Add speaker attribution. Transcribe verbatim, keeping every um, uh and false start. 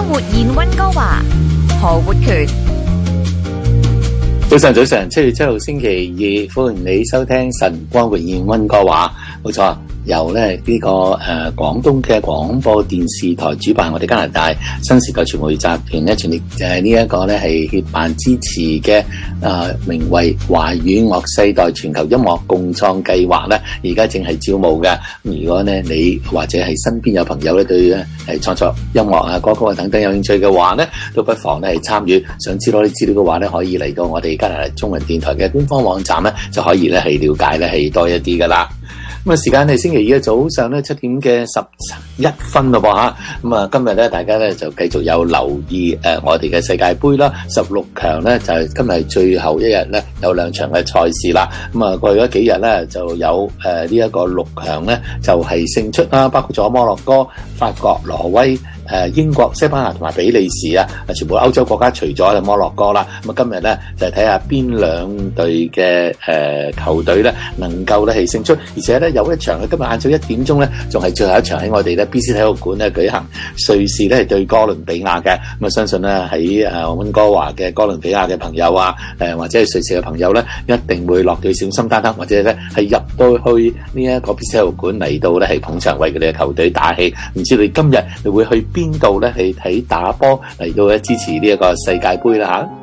Speaker 1: 光活現溫哥華，何活權。
Speaker 2: 早晨，早晨，七月七號星期二，歡迎你收聽晨光活現溫哥華。冇錯，由咧呢、這個誒廣東嘅廣播電視台主辦，我哋加拿大新時代傳媒集團咧全力誒呢一個咧係協辦支持嘅誒、呃、名為華語樂世代全球音樂共創計劃咧，而家正係招募嘅。咁如果咧你或者係身邊有朋友咧對咧係創作音樂啊、歌曲啊等等有興趣嘅話咧，都不妨咧係參與。想知道啲資料嘅話咧，可以嚟到我哋加拿大中文電台嘅官方網站咧，就可以咧係了解咧係多一啲噶啦。咁啊，時間係星期二嘅早上咧七點嘅十一分咯噃吓。咁啊，今日咧大家咧就繼續有留意誒我哋嘅世界盃啦，十六強咧就係今日係最後一日咧有兩場嘅賽事啦。咁啊，過去嗰幾日咧就有誒呢一個六強咧就係勝出啦，包括咗摩洛哥、法國、挪威、誒英國、西班牙同埋比利時啊，全部歐洲國家除咗摩洛哥啦。咁啊，今日咧就係睇下邊兩隊嘅誒球隊咧能夠咧係勝出，而且咧有一場咧今日晏晝一點鐘咧仲係最後一場喺我哋咧 B C 體育館咧舉行，瑞士咧係對哥倫比亞嘅。咁啊，相信咧喺誒溫哥華嘅哥倫比亞嘅朋友啊，誒或者係瑞士嘅朋友咧，一定會落隊小心擔擔，或者咧係入到去呢一個 B C 體育館嚟到咧係捧場為佢哋嘅球隊打氣。唔知你今日你會去邊度咧係睇打波嚟到咧支持呢一個世界盃啦嚇？